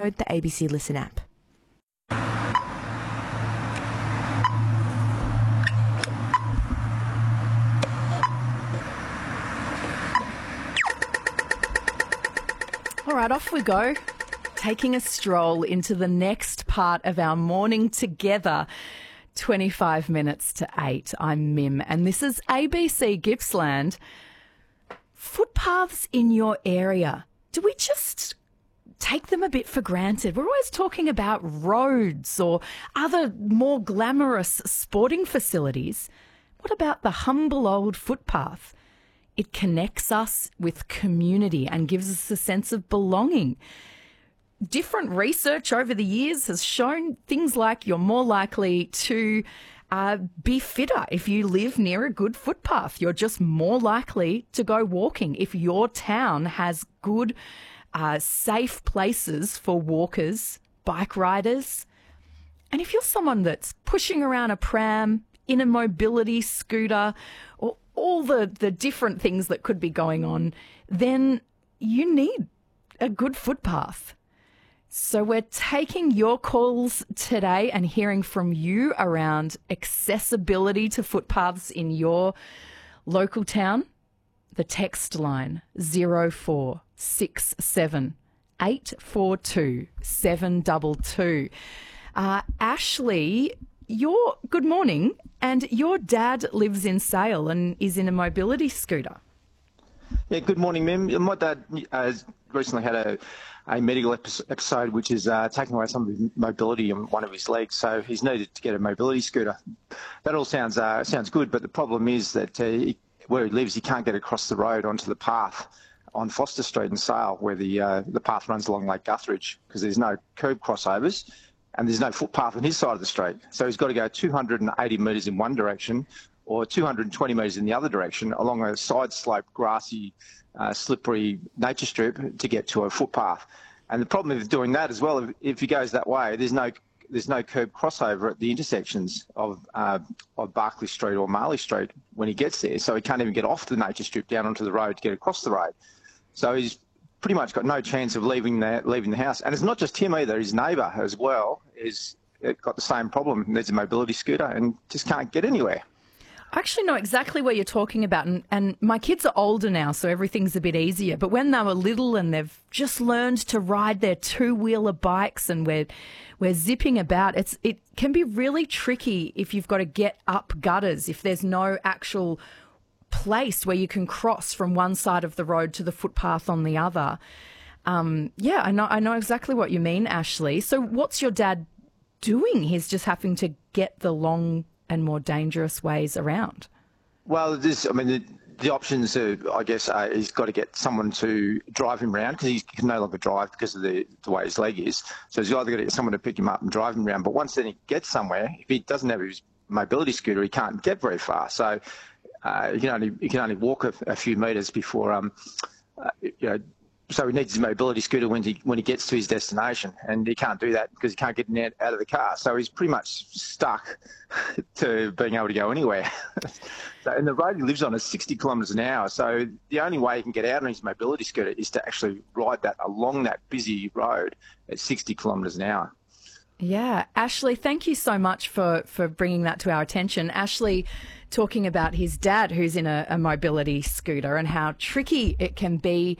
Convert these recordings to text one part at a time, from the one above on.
the ABC Listen app. All right, off we go. Taking a stroll into the next part of our morning together. 25 minutes to 8. I'm Mim, and this is ABC Gippsland. Footpaths in your area. Do we just take them a bit for granted? We're always talking about roads or other more glamorous sporting facilities. What about the humble old footpath? It connects us with community and gives us a sense of belonging. Different research over the years has shown things like you're more likely to be fitter if you live near a good footpath. You're just more likely to go walking if your town has good, safe places for walkers, bike riders. And if you're someone that's pushing around a pram, in a mobility scooter, or all the different things that could be going on, then you need a good footpath. So we're taking your calls today and hearing from you around accessibility to footpaths in your local town. The text line 0467 842 722. Ashley, good morning, and your dad lives in Sale and is in a mobility scooter. Yeah, good morning, Mim. My dad has recently had a medical episode which is taking away some of his mobility on one of his legs, so he's needed to get a mobility scooter. That all sounds good, but the problem is that where he lives, he can't get across the road onto the path on Foster Street in Sale, where the path runs along Lake Guthridge, because there's no curb crossovers and there's no footpath on his side of the street. So he's got to go 280 metres in one direction or 220 metres in the other direction along a side slope, grassy, slippery nature strip to get to a footpath. And the problem with doing that as well, if he goes that way, there's no curb crossover at the intersections of Barclay Street or Marley Street when he gets there. So he can't even get off the nature strip down onto the road to get across the road. So he's pretty much got no chance of leaving the house. And it's not just him either. His neighbour as well is got the same problem. Needs a mobility scooter and just can't get anywhere. I actually know exactly what you're talking about, and my kids are older now, so everything's a bit easier. But when they were little and they've just learned to ride their two-wheeler bikes and we're zipping about, it can be really tricky if you've got to get up gutters, if there's no actual place where you can cross from one side of the road to the footpath on the other. Yeah, I know exactly what you mean, Ashley. So what's your dad doing? He's just having to get the long and more dangerous ways around. Well, the options are, I guess, he's got to get someone to drive him around because he can no longer drive because of the way his leg is. So he's either got to get someone to pick him up and drive him around. But once then he gets somewhere, if he doesn't have his mobility scooter, he can't get very far. So he can only walk a few metres before so he needs his mobility scooter when he gets to his destination, and he can't do that because he can't get out of the car. So he's pretty much stuck to being able to go anywhere. And the road he lives on is 60 kilometres an hour. So the only way he can get out on his mobility scooter is to actually ride that along that busy road at 60 kilometres an hour. Yeah. Ashley, thank you so much for bringing that to our attention. Ashley talking about his dad who's in a mobility scooter and how tricky it can be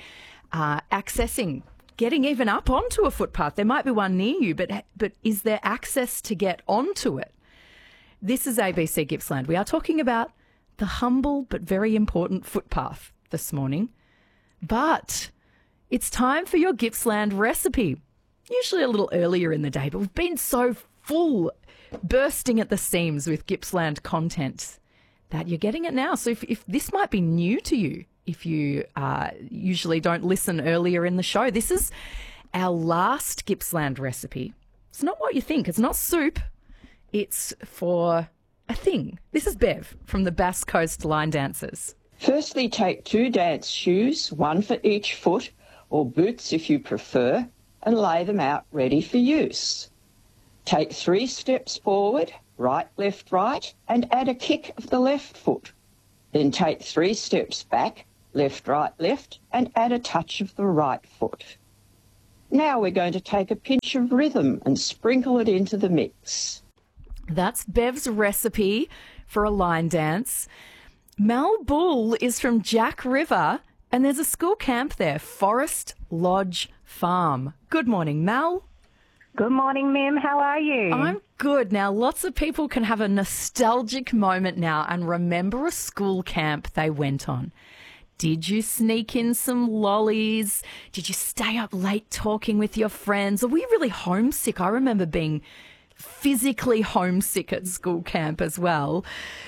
getting even up onto a footpath. There might be one near you, but is there access to get onto it? This is ABC Gippsland. We are talking about the humble but very important footpath this morning. But it's time for your Gippsland recipe. Usually a little earlier in the day, but we've been so full, bursting at the seams with Gippsland content that you're getting it now. So if this might be new to you, if you usually don't listen earlier in the show, this is our last Gippsland recipe. It's not what you think. It's not soup. It's for a thing. This is Bev from the Bass Coast Line Dancers. Firstly, take 2 dance shoes, 1 for each foot, or boots if you prefer, and lay them out ready for use. Take 3 steps forward, right, right, and add a kick of the left foot. Then take 3 steps back, left, and add a touch of the right foot. Now we're going to take a pinch of rhythm and sprinkle it into the mix. That's Bev's recipe for a line dance. Mel Bull is from Jack River, and there's a school camp there, Forest Lodge Farm. Good morning, Mel. Good morning, Mim. How are you? I'm good. Now, lots of people can have a nostalgic moment now and remember a school camp they went on. Did you sneak in some lollies? Did you stay up late talking with your friends? Are we really homesick? I remember being physically homesick at school camp as well.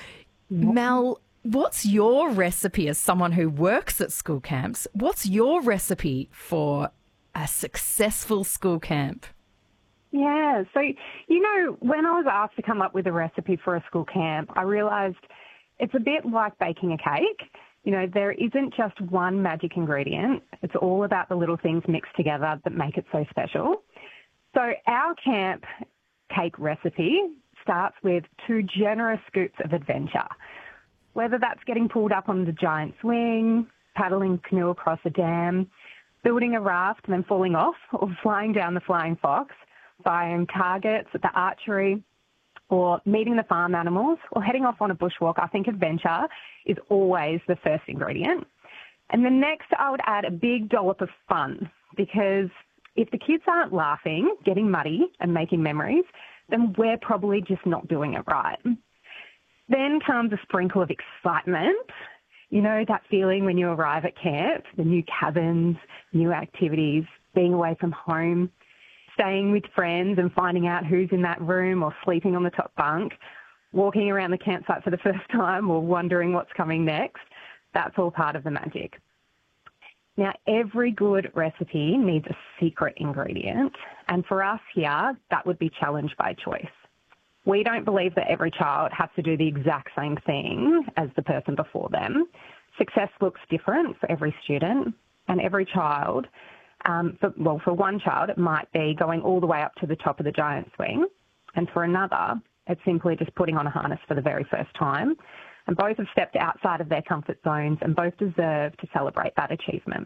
Mel, what's your recipe as someone who works at school camps? What's your recipe for a successful school camp? Yeah, so, when I was asked to come up with a recipe for a school camp, I realised it's a bit like baking a cake. There isn't just one magic ingredient. It's all about the little things mixed together that make it so special. So our camp cake recipe starts with 2 generous scoops of adventure. Whether that's getting pulled up on the giant swing, paddling canoe across a dam, building a raft and then falling off, or flying down the flying fox, firing targets at the archery, or meeting the farm animals, or heading off on a bushwalk, I think adventure is always the first ingredient. And then next I would add a big dollop of fun, because if the kids aren't laughing, getting muddy and making memories, then we're probably just not doing it right. Then comes a sprinkle of excitement. That feeling when you arrive at camp, the new cabins, new activities, being away from home, staying with friends and finding out who's in that room or sleeping on the top bunk, walking around the campsite for the first time or wondering what's coming next. That's all part of the magic. Now, every good recipe needs a secret ingredient, and for us here, that would be challenge by choice. We don't believe that every child has to do the exact same thing as the person before them. Success looks different for every student, and every child, for one child, it might be going all the way up to the top of the giant swing, and for another, it's simply just putting on a harness for the very first time. And both have stepped outside of their comfort zones, and both deserve to celebrate that achievement.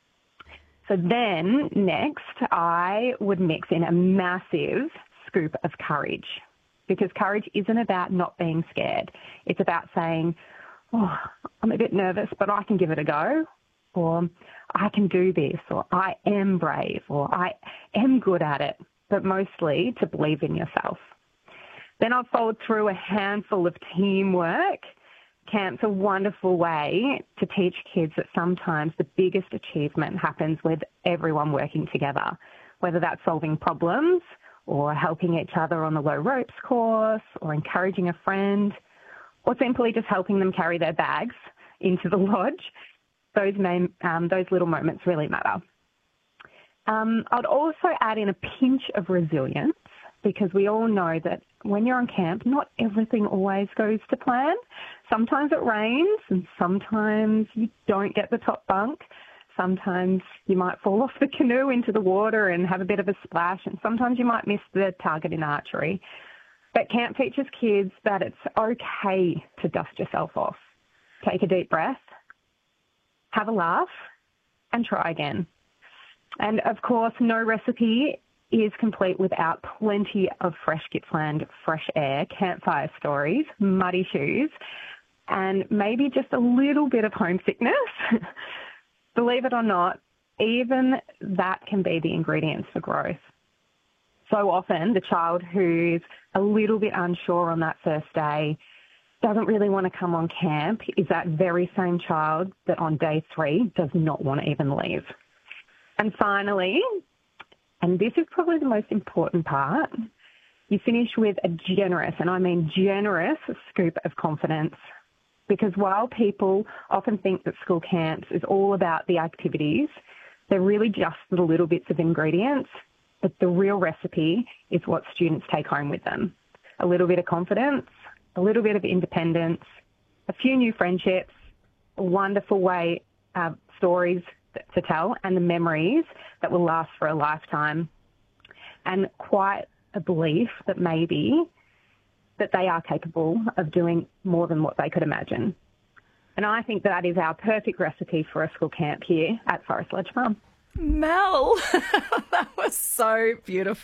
So then next, I would mix in a massive scoop of courage, because courage isn't about not being scared. It's about saying, oh, I'm a bit nervous, but I can give it a go, or I can do this, or I am brave, or I am good at it, but mostly to believe in yourself. Then I'll fold through a handful of teamwork. Camp's a wonderful way to teach kids that sometimes the biggest achievement happens with everyone working together, whether that's solving problems or helping each other on the low ropes course or encouraging a friend or simply just helping them carry their bags into the lodge. Those little moments really matter. I'd also add in a pinch of resilience, because we all know that when you're on camp, not everything always goes to plan. Sometimes it rains and sometimes you don't get the top bunk. Sometimes you might fall off the canoe into the water and have a bit of a splash, and sometimes you might miss the target in archery. But camp teaches kids that it's okay to dust yourself off. Take a deep breath, have a laugh, and try again. And of course, no recipe is complete without plenty of fresh Gippsland fresh air, campfire stories, muddy shoes, and maybe just a little bit of homesickness. Believe it or not, even that can be the ingredients for growth. So often the child who's a little bit unsure on that first day, doesn't really want to come on camp, is that very same child that on day 3 does not want to even leave. And finally, and this is probably the most important part, you finish with a generous, and I mean generous, scoop of confidence. Because while people often think that school camps is all about the activities, they're really just the little bits of ingredients, but the real recipe is what students take home with them. A little bit of confidence, a little bit of independence, a few new friendships, a wonderful stories to tell, and the memories that will last for a lifetime, and quite a belief that maybe that they are capable of doing more than what they could imagine. And I think that is our perfect recipe for a school camp here at Forest Lodge Farm. Mel, that was so beautiful.